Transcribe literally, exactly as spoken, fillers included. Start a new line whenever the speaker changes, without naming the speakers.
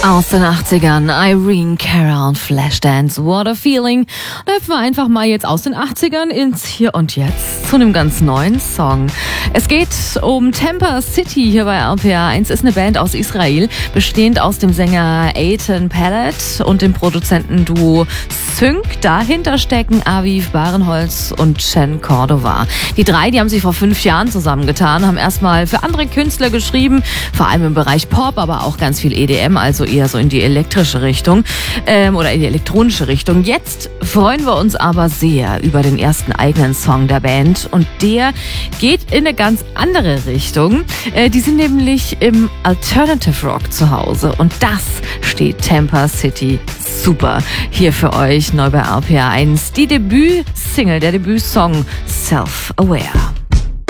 Aus den achtzigern, Irene Cara und Flashdance, What a Feeling. Da hüpfen wir einfach mal jetzt aus den achtzigern ins Hier und Jetzt zu einem ganz neuen Song. Es geht um Tampa City hier bei R P R eins. Ist eine Band aus Israel, bestehend aus dem Sänger Eitan Pellet und dem Produzentenduo Sync. Dahinter stecken Aviv Barenholz und Chen Cordova. Die drei, die haben sich vor fünf Jahren zusammengetan, haben erstmal für andere Künstler geschrieben, vor allem im Bereich Pop, aber auch ganz viel E D M, also eher so in die elektrische Richtung ähm, oder in die elektronische Richtung. Jetzt freuen wir uns aber sehr über den ersten eigenen Song der Band und der geht in eine ganz andere Richtung. Äh, die sind nämlich im Alternative Rock zu Hause und das steht Tampa City super hier für euch neu bei R P R eins. Die Debüt-Single, der Debütsong Self-Aware.